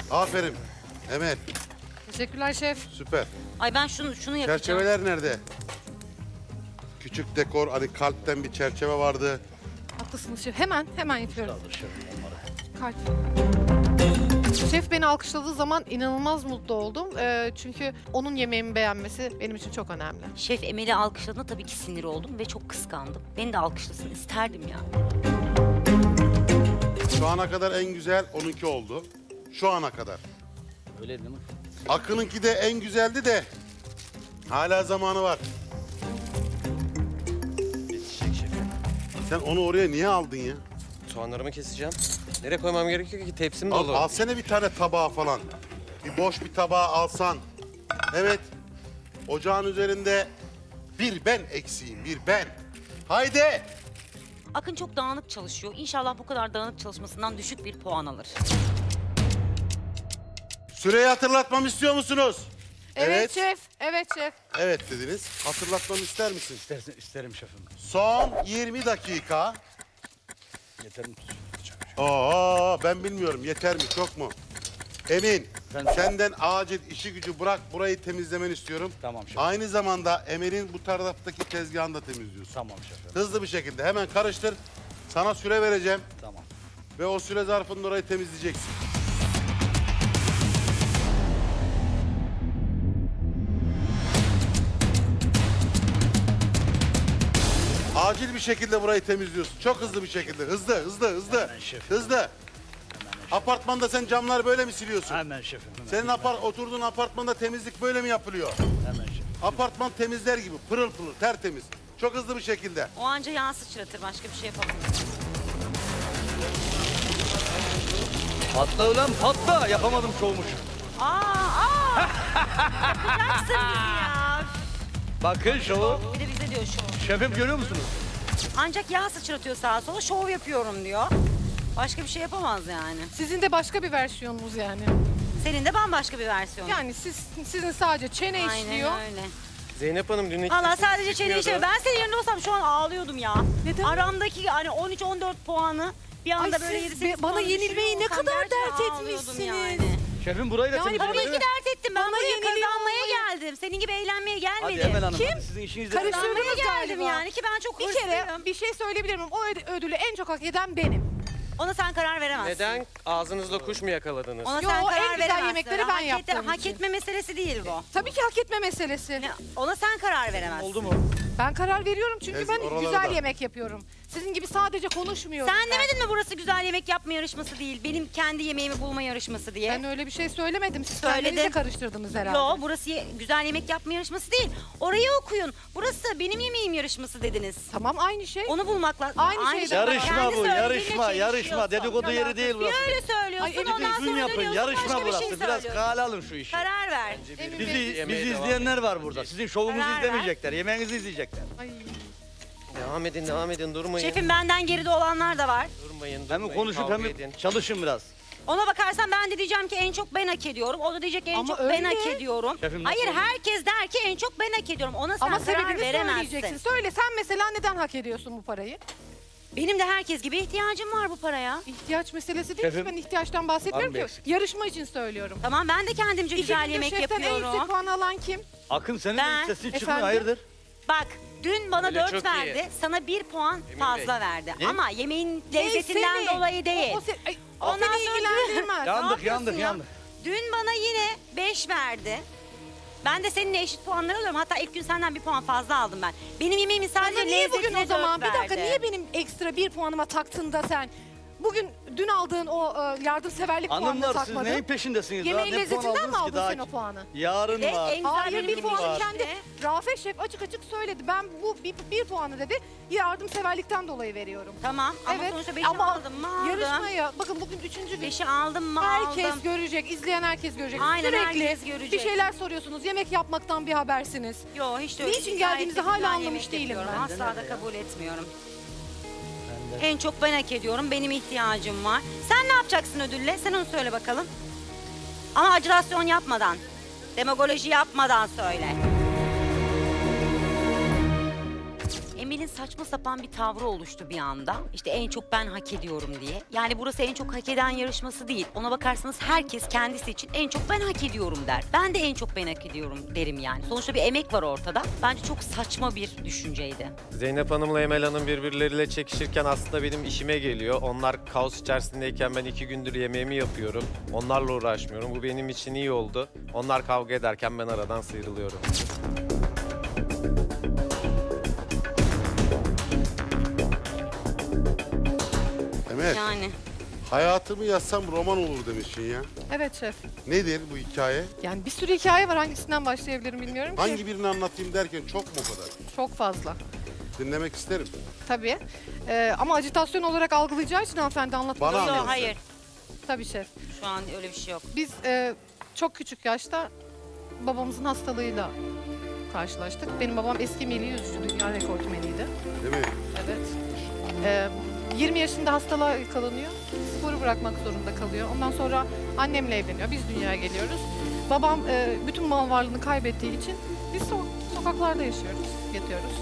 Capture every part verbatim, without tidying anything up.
Aferin. Emel. Teşekkürler şef. Süper. Ay ben şunu şunu yapacağım. Çerçeveler nerede? Küçük dekor, hani kalpten bir çerçeve vardı. Haklısınız şef. Hemen hemen yapıyorum. Kaldır şefim onları. Kalp. Şef beni alkışladığı zaman inanılmaz mutlu oldum. Ee, çünkü onun yemeğimi beğenmesi benim için çok önemli. Şef Emel'i alkışladığında tabii ki sinir oldum ve çok kıskandım. Beni de alkışlasın isterdim ya. Şu ana kadar en güzel onunki oldu. Şu ana kadar. Öyle değil mi? Akın'ınki de en güzeldi de hala zamanı var. Yetişecek şefim. Sen onu oraya niye aldın ya? Soğanlarımı keseceğim. Nereye koymam gerekiyor ki? Tepsim Al, dolu. alsana bir tane tabağı falan. Bir boş bir tabağı alsan. Evet. Ocağın üzerinde bir ben eksiğim, bir ben. Haydi. Akın çok dağınık çalışıyor. İnşallah bu kadar dağınık çalışmasından düşük bir puan alır. Süreyi hatırlatmamı istiyor musunuz? Evet, şef. Evet şef. Evet dediniz. Hatırlatmamı ister misin? İstersin, isterim şefim. Son yirmi dakika. Yeter mi? Oo, ben bilmiyorum. Yeter mi, çok mu? Emin, Ben- senden acil işi gücü bırak, burayı temizlemeni istiyorum. Tamam şefim. Aynı zamanda Emel'in bu taraftaki tezgahını da temizliyorsun. Tamam şefim. Hızlı bir şekilde hemen karıştır. Sana süre vereceğim Tamam. ve o süre zarfında orayı temizleyeceksin. Acil bir şekilde burayı temizliyorsun. Çok hızlı bir şekilde. Hızlı, hızlı, hızlı. Hemen şefim. Hızlı. Apartmanda sen camları böyle mi siliyorsun? Hemen şefim. Hemen. Senin apar oturduğun apartmanda temizlik böyle mi yapılıyor? Hemen şefim. Apartman temizler gibi pırıl pırıl, tertemiz. Çok hızlı bir şekilde. O anca yağ sıçratır. Başka bir şey yapamaz. Patla ulan patla. Yapamadım çoğumuş. Aa, aa! Yapacaksın bizi ya. Bakın şovu. Bir de bize diyor şov. Şefim görüyor musunuz? Ancak yağ sıçratıyor sağa sola, şov yapıyorum diyor. Başka bir şey yapamaz yani. Sizin de başka bir versiyonunuz yani. Senin de bambaşka bir versiyon. Yani siz sizin sadece çene işliyor. Aynen öyle. Zeynep Hanım dün hiç Valla sesiniz sadece çene çıkmıyordu. işliyor. Ben senin yerinde olsam şu an ağlıyordum ya. Neden? Aramdaki hani on üç on dört puanı bir anda Ay, böyle siz yedi sekiz be- bana puan yenilmeyi ne düşürüyor olsam kadar gerçekten dert ağlıyordum etmişsiniz. Yani. Şefim burayı da Yani temizledin Tabii değil ki mi? dert ettim. Ben Bana buraya yeniliyor kazanmaya olmayı- geldim. Senin gibi eğlenmeye Hadi gelmedim. Emel Hanım. Kim? Hadi sizin işinizi Karıştırdınız Kazanmaya geldim galiba. yani ki ben çok Bir hırslıyım. kere bir şey söyleyebilir miyim? O öd- ödülü en çok hak eden benim. Ona sen karar veremezsin. Neden? Ağzınızla kuş mu yakaladınız? Ona Yo, sen en karar güzel veremezsin. yemekleri Öyle ben hak et- yaptığım Hak için. etme meselesi değil bu. Tabii ki hak etme meselesi. Ya, Ona sen karar veremezsin. oldu mu? Ben karar veriyorum çünkü Tez- ben oralarda. güzel yemek yapıyorum. Sizin gibi sadece konuşmuyorum. Sen ben. demedin mi burası güzel yemek yapma yarışması değil, benim kendi yemeğimi bulma yarışması diye? Ben öyle bir şey söylemedim. Siz Söyledim. kendinize karıştırdınız herhalde. Yo, burası ye- güzel yemek yapma yarışması değil. Orayı okuyun. Burası benim yemeğim yarışması dediniz. Tamam aynı şey. Onu bulmakla Aynı şey. şey. Yarışma Kendi bu, söylediğinle yarışma, yarışma. çelişiyorsun. Dedikodu yeri değil Bir burası. öyle söylüyorsun, Ay, ondan Düzgün sonra yapın, dönüyorsun, yarışma başka bir burası. şey Biraz söylüyorsun. kale alın şu işi. Karar ver. Emin Bizi, Bey, Yemeğe bizi devam izleyenler var burada. Sizin şovunuzu Karar ver. izlemeyecekler, yemeğinizi izleyecekler. Ay. Devam edin, devam edin. Durmayın. Şefim benden geride olanlar da var. Durmayın, Hem durmayın. konuşup Kavga hem edin. çalışın biraz. Ona bakarsan ben de diyeceğim ki en çok ben hak ediyorum. O da diyecek en Ama çok öyle. ben hak ediyorum. Şefim, Hayır nasıl? herkes der ki en çok ben hak ediyorum. Ona sen Ama karar sebebini veremezsin. söyleyeceksin. Söyle sen mesela neden hak ediyorsun bu parayı? Benim de herkes gibi ihtiyacım var bu paraya. İhtiyaç meselesi değil ki. Şefim, Ben ihtiyaçtan bahsetmiyorum var mı ki. eksik? Yarışma için söylüyorum. Tamam ben de kendimce İki güzel gündür yemek şeften en yüksek yapıyorum. puan alan kim? Akın senin Ben- de sesin çıkmıyor, Efendim? hayırdır? Bak dün bana Öyle dört çok verdi. iyi. Sana bir puan Emin fazla Bey. verdi. Ne? Ama yemeğin Ey, lezzetinden seni. dolayı değil. O, o, se- ay, o Ondan seni sonra- ilgilendirmez. Ne Yandık, yapıyorsun yandık, ya? yandık. Dün bana yine beş verdi. Ben de seninle eşit puanlar alıyorum. Hatta ilk gün senden bir puan fazla aldım ben. Benim yemeğimin sadece Ama niye bugün lezzetine o zaman? dört Bir dakika verdi. niye benim ekstra bir puanıma taktın da sen? Bugün dün aldığın o e, yardımseverlik puanını Hanımlar siz takmadın. neyin peşindesiniz? Yemeğin Daha ne puan lezzetinden mi aldınız ki? aldın Daha sen o puanı? Yarın Ve var. en güzel Hayır benim bir puanı yemeğim kendi. işte. Rafet Şef açık açık söyledi. Ben bu bir, bir puanı dedi yardımseverlikten dolayı veriyorum. Tamam ama Evet, sonuçta beşi ama aldım mı aldım. yarışmaya bakın bugün üçüncü gün. Beşi aldım mı Herkes aldım. görecek, izleyen herkes görecek. Aynen, Sürekli herkes görecek. bir şeyler soruyorsunuz, yemek yapmaktan bir habersiniz. Yo hiç de öyle Niçin değil. geldiğimizi Gayet de hala güzel anlamış yemek değilim yapıyorum. ben. Asla da kabul etmiyorum. En çok ben hak ediyorum. Benim ihtiyacım var. Sen ne yapacaksın ödülle? Sen onu söyle bakalım. Ama acitasyon yapmadan, demagoloji yapmadan söyle. Emel'in Emel'in saçma sapan bir tavrı oluştu bir anda. İşte en çok ben hak ediyorum diye. Yani burası en çok hak eden yarışması değil. Ona bakarsanız herkes kendisi için en çok ben hak ediyorum der. Ben de en çok ben hak ediyorum derim yani. Sonuçta bir emek var ortada. Bence çok saçma bir düşünceydi. Zeynep Hanım'la Emel Hanım birbirleriyle çekişirken aslında benim işime geliyor. Onlar kaos içerisindeyken ben iki gündür yemeğimi yapıyorum. Onlarla uğraşmıyorum. Bu benim için iyi oldu. Onlar kavga ederken ben aradan sıyrılıyorum. Emel, Yani. hayatımı yazsam roman olur demişsin ya. Evet şef. Nedir bu hikaye? Yani bir sürü hikaye var. Hangisinden başlayabilirim bilmiyorum ki. Hangi birini anlatayım derken çok mu o kadar? Çok fazla. Dinlemek isterim. Tabii. Ee, ama ajitasyon olarak algılayacağı için hanımefendi anlatmak. Bana Yok anlatsın. hayır. Tabii şef. Şu an öyle bir şey yok. Biz e, çok küçük yaşta babamızın hastalığıyla karşılaştık. Benim babam eski milli yüzücü, dünya rekortmeniydi. Değil mi? Evet. E, yirmi yaşında hastalığa yakalanıyor. Sporu bırakmak zorunda kalıyor. Ondan sonra annemle evleniyor. Biz dünyaya geliyoruz. Babam e, bütün mal varlığını kaybettiği için biz so- sokaklarda yaşıyoruz, yatıyoruz.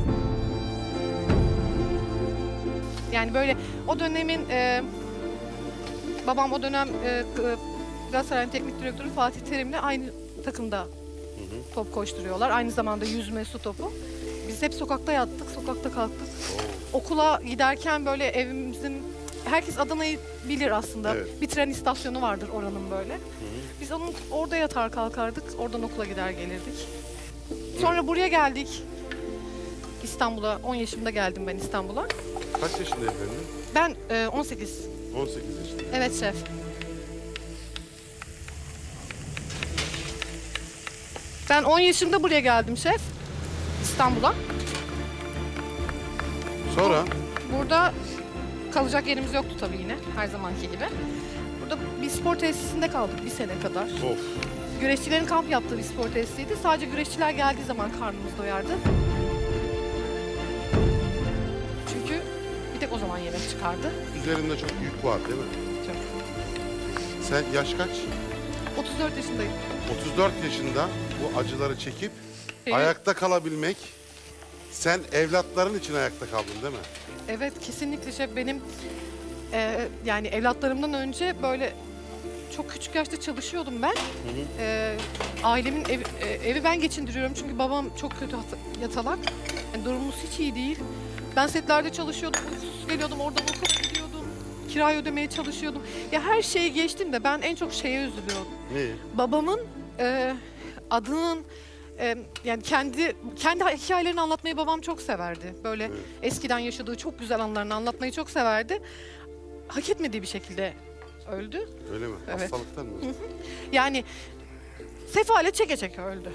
Yani böyle o dönemin e, babam o dönem e, k- Galatasaray'ın teknik direktörü Fatih Terim'le aynı takımda top koşturuyorlar. Aynı zamanda yüzme, su topu. Biz hep sokakta yattık, sokakta kalktık. Okula giderken böyle evimizin, herkes Adana'yı bilir aslında. Evet. Bir tren istasyonu vardır oranın böyle. Biz onun orada yatar kalkardık, oradan okula gider gelirdik. Sonra buraya geldik. İstanbul'a, on yaşımda geldim ben İstanbul'a. Kaç yaşında efendim? Ben e, on sekiz. on sekiz yaşında. Evet şef. Ben on yaşımda buraya geldim şef. İstanbul'a. Sonra? Burada kalacak yerimiz yoktu tabii yine her zamanki gibi. Burada bir spor tesisinde kaldık bir sene kadar. Of. Güreşçilerin kamp yaptığı bir spor tesisiydi. Sadece güreşçiler geldiği zaman karnımız doyardı. Çünkü bir tek o zaman yemek çıkardı. Üzerinde çok yük var değil mi? Çok. Sen yaş kaç? otuz dört yaşındayım. otuz dört yaşında bu acıları çekip Evet. ayakta kalabilmek. Sen evlatların için ayakta kaldın değil mi? Evet kesinlikle şef. Benim e, yani evlatlarımdan önce böyle çok küçük yaşta çalışıyordum ben. E, ailemin ev- e, evi ben geçindiriyorum çünkü babam çok kötü hat- yatalak. Yani durumumuz hiç iyi değil. Ben setlerde çalışıyordum, uykusuz geliyordum, oradan okula gidiyordum. Kirayı ödemeye çalışıyordum. Ya her şeyi geçtim de ben en çok şeye üzülüyorum. Ne? Babamın e, adının e, yani kendi kendi hikayelerini anlatmayı babam çok severdi. Böyle Evet. eskiden yaşadığı çok güzel anılarını anlatmayı çok severdi. Hak etmediği bir şekilde öldü. Öyle mi? Evet. Hastalıktan mı? Yani sefalet çeke çeke öldü.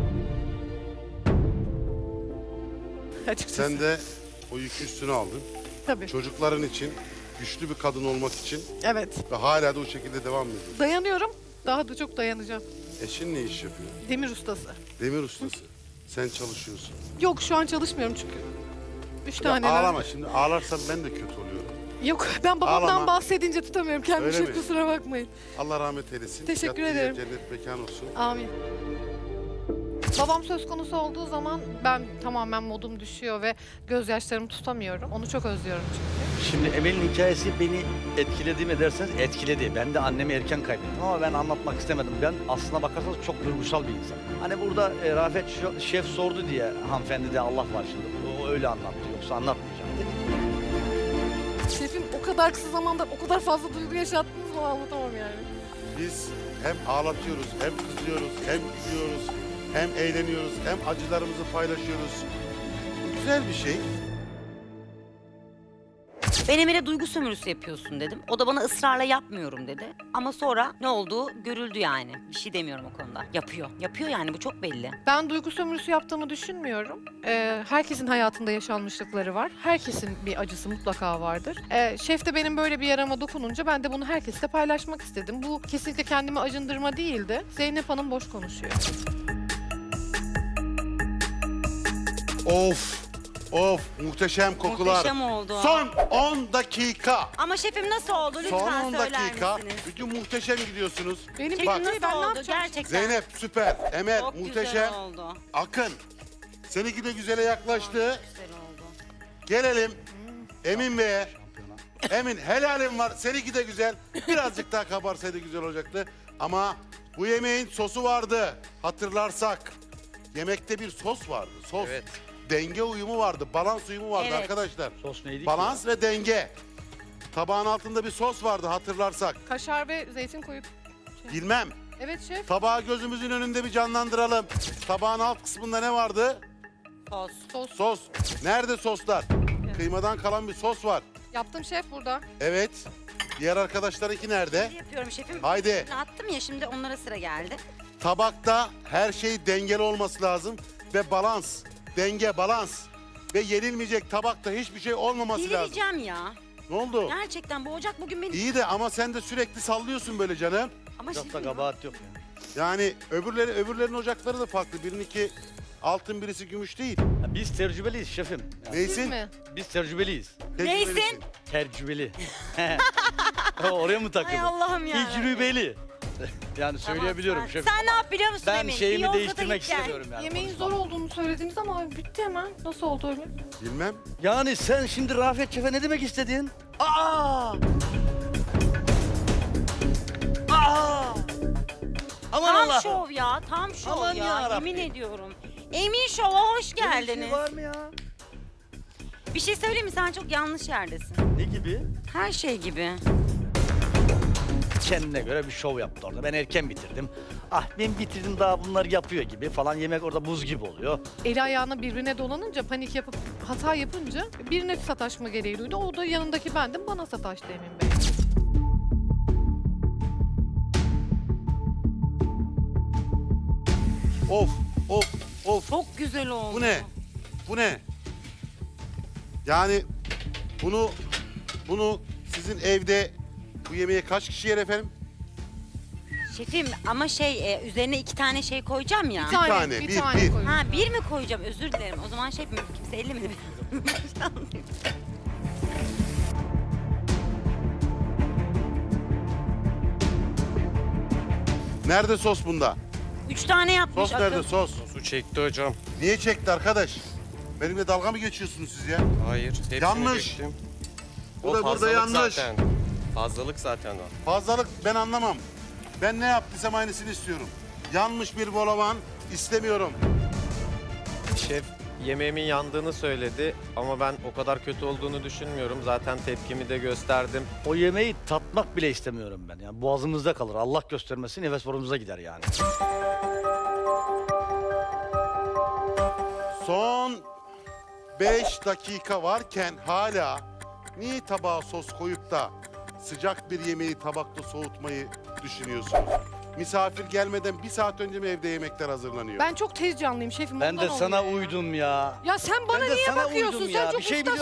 Açıkçası. Sen de o yükü üstüne aldın. Tabii. Çocukların için, güçlü bir kadın olmak için Evet. ve hala da o şekilde devam ediyorsun. Dayanıyorum. Daha da çok dayanacağım. Eşin ne iş yapıyor? Demir ustası. Demir ustası. Sen çalışıyorsun. Yok şu an çalışmıyorum çünkü. Üç Ya tane. ağlama şimdi. Ağlarsan ben de kötü oluyorum. Yok ben babamdan Ağlama. bahsedince tutamıyorum kendimi. Öyle Şef, mi? kusura bakmayın. Allah rahmet eylesin. Teşekkür Yattığı yer ederim. cennet mekan olsun. Amin. Babam söz konusu olduğu zaman ben tamamen modum düşüyor ve gözyaşlarımı tutamıyorum. Onu çok özlüyorum çünkü. Şimdi Emel'in hikayesi beni etkiledi mi derseniz etkiledi. Ben de annemi erken kaybettim ama ben anlatmak istemedim. Ben aslına bakarsanız çok duygusal bir insan. Hani burada e, Rafet Şo- Şef sordu diye hanımefendi de Allah var şimdi. O öyle anlattı yoksa anlatmayacağım. Şefim o kadar kısa zamanda o kadar fazla duygu yaşattınız mı anlatamam yani. Biz hem ağlatıyoruz, hem kızıyoruz, hem gülüyoruz, hem eğleniyoruz, hem acılarımızı paylaşıyoruz. Bu güzel bir şey. Ben Emel'e duygu sömürüsü yapıyorsun dedim. O da bana ısrarla yapmıyorum dedi. Ama sonra ne olduğu görüldü yani. Bir şey demiyorum o konuda. Yapıyor. Yapıyor yani bu çok belli. Ben duygu sömürüsü yaptığımı düşünmüyorum. Ee, herkesin hayatında yaşanmışlıkları var. Herkesin bir acısı mutlaka vardır. Ee, şef de benim böyle bir yarama dokununca ben de bunu herkesle paylaşmak istedim. Bu kesinlikle kendimi acındırma değildi. Zeynep Hanım boş konuşuyor. Of, of muhteşem kokular. Muhteşem oldu. Son on dakika. Ama şefim nasıl oldu lütfen Son on söyler dakika. misiniz? Bütün muhteşem gidiyorsunuz. Benim Şefim Bak. nasıl ben ne oldu yapacağım? gerçekten? Zeynep süper. Emel Çok muhteşem. güzel oldu. Akın. Seninki de güzele yaklaştı. Güzel oldu. Gelelim Emin Bey'e. Emin helalim var. Seninki de güzel. Birazcık daha kabarsaydı güzel olacaktı. Ama bu yemeğin sosu vardı. Hatırlarsak. Yemekte bir sos vardı. Sos. Evet. Denge uyumu vardı. Balans uyumu vardı Evet. arkadaşlar. Sos neydi ki? Balans ve denge. Tabağın altında bir sos vardı hatırlarsak. Kaşar ve zeytin koyup. Bilmem. Evet şef. Tabağı gözümüzün önünde bir canlandıralım. Tabağın alt kısmında ne vardı? Sos. Sos. Sos. Nerede soslar? Kıymadan kalan bir sos var. Yaptım şef burada. Evet. Diğer arkadaşlarınki nerede? Yapıyorum şefim. Haydi. Attım ya şimdi onlara sıra geldi. Tabakta her şey dengeli olması lazım ve balans, denge, balans ve yenilmeyecek tabakta hiçbir şey olmaması lazım. Delireceğim ya. Ne oldu? Gerçekten bu ocak bugün beni... İyi de ama sen de sürekli sallıyorsun böyle canım. Ama Çok da şefim, kabahat yok ya. Yani öbürleri öbürlerin ocakları da farklı. Birininki altın, birisi gümüş değil. Ya biz tecrübeliyiz şefim. Ya Siz Neysin? mi? biz tecrübeliyiz. Tecrübelisin. Neysin? Tecrübeli. Oraya mı takıldın? Ay Allah'ım ya. Tecrübeli. Yani söyleyebiliyorum Tamam, sen, şefim. sen ne yap biliyor musun Ben Emin? Bir şeyimi yolda da değiştirmek git gel. istemiyorum yani. Yemeğin zor olduğunu söylediniz ama bitti hemen. Nasıl oldu öyle? Bilmem. Yani sen şimdi Rafet Şef'e ne demek istedin? Aa! Aa! Aman Tam Allah! şov ya, tam şov Aman ya. yarabbim. Yemin ediyorum. Emin Şov'a hoş Böyle bir geldiniz. şey var mı ya? Bir şey söyleyeyim mi? Sen çok yanlış yerdesin. Ne gibi? Her şey gibi. Kendine göre bir şov yaptı orada. Ben erken bitirdim. Ah ben bitirdim daha bunlar yapıyor gibi falan. Yemek orada buz gibi oluyor. Eli ayağına birbirine dolanınca, panik yapıp hata yapınca birine sataşma gereği duydu. O da yanındaki bendim, bana sataştı Emin Bey. Of, of, of. Çok güzel oldu. Bu ne? Bu ne? Yani bunu bunu sizin evde bu yemeğe kaç kişi yer efendim? Şefim ama şey e, üzerine iki tane şey koyacağım ya. Bir tane, tane, bir, bir, tane bir. koyun. Ha bir mi koyacağım? Özür dilerim. O zaman şefim kimse elli mi? Nerede sos bunda? Üç tane yapmış. Sos nerede Akın. sos? Su çekti hocam. Niye çekti arkadaş? Benimle dalga mı geçiyorsunuz siz ya? Hayır. Hepsini Yanlış. döktüm. Bu O da burada fazlalık yanlış. Zaten. Fazlalık zaten o. Fazlalık ben anlamam. Ben ne yaptıysam aynısını istiyorum. Yanmış bir bolavan istemiyorum. Şef yemeğimin yandığını söyledi ama ben o kadar kötü olduğunu düşünmüyorum. Zaten tepkimi de gösterdim. O yemeği tatmak bile istemiyorum ben. Yani boğazımızda kalır. Allah göstermesin nefes borumuza gider yani. Son beş dakika varken hala niye tabağa sos koyup da sıcak bir yemeği tabakta soğutmayı düşünüyorsunuz? Misafir gelmeden bir saat önce mi evde yemekler hazırlanıyor? Ben çok tez canlıyım şefim. Ben ondan de sana oluyor ya. uydum ya. Ya sen bana Ben de niye sana bakıyorsun? uydum Sen ya. çok Bir şey ustasın